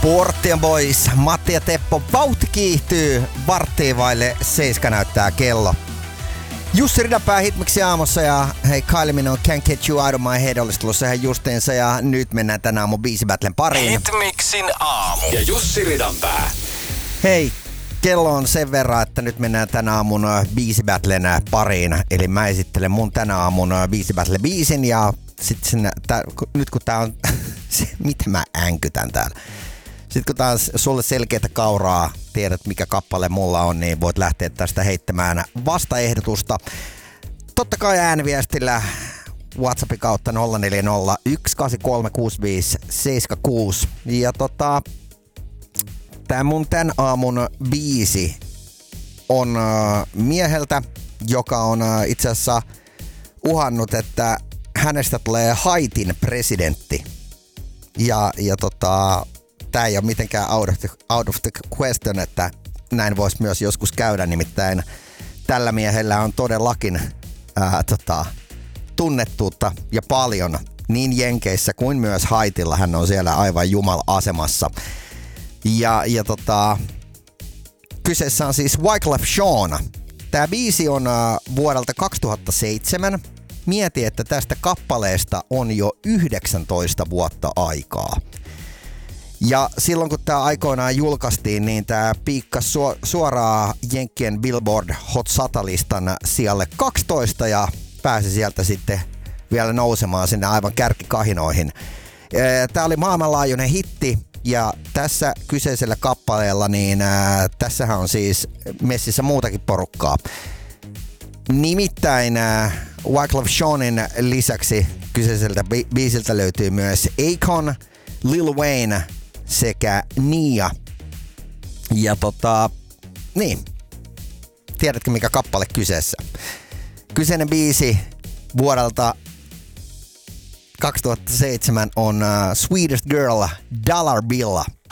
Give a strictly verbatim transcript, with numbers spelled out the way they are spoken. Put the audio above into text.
Porttien Boys, Matti ja Teppo, vauhti kiihtyy, varttiin vaille seiska näyttää kello. Jussi Ridanpää Hitmixi aamussa ja hei Kylie Minogue Can't Get You Out of My Head olisi tullut sehän justiinsa ja nyt mennään tänään aamun biisibattlen pariin. Hitmixin aamu ja Jussi Ridanpää. Hei, kello on sen verran, että nyt mennään tänä aamun biisibattlen pariin. Eli mä esittelen mun tänä aamun biisibattlen biisin ja sit sinne, tää, nyt kun tää on, mitä mä änkytän täällä. Sitten kun tää on sulle selkeätä kauraa, tiedät mikä kappale mulla on, niin voit lähteä tästä heittämään vastaehdotusta. Totta kai ääniviestillä WhatsAppin kautta nolla neljä nolla yksi kahdeksan kolme kuusi viisi seitsemän kuusi. Ja tota, tää mun tän aamun biisi on äh, mieheltä, joka on äh, itse asiassa uhannut, että hänestä tulee Haitin presidentti. Ja, ja tota... Tää ei ole mitenkään out of, the, out of the question, että näin voisi myös joskus käydä, nimittäin tällä miehellä on todellakin ää, tota, tunnettuutta ja paljon niin Jenkeissä kuin myös Haitilla. Hän on siellä aivan jumala-asemassa. Ja, ja tota, kyseessä on siis Wyclef Jean. Tää biisi on ää, vuodelta kaksituhattaseitsemän. Mieti, että tästä kappaleesta on jo yhdeksäntoista vuotta aikaa. Ja silloin kun tää aikoinaan julkaistiin, niin tää piikkasi su- suoraan Jenkkien Billboard Hot sata-listan sijalle kaksitoista ja pääsi sieltä sitten vielä nousemaan sinne aivan kärkikahinoihin. Tää oli maailmanlaajuinen hitti ja tässä kyseisellä kappaleella, niin ää, tässähän on siis messissä muutakin porukkaa. Nimittäin ää, Wyclef Jeanin lisäksi kyseiseltä bi- biisiltä löytyy myös Akon, Lil Wayne sekä Nia. Ja tota, niin, tiedätkö mikä kappale kyseessä? Kyseinen biisi vuodelta kaksituhattaseitsemän on uh, Sweetest Girl Dollar Bill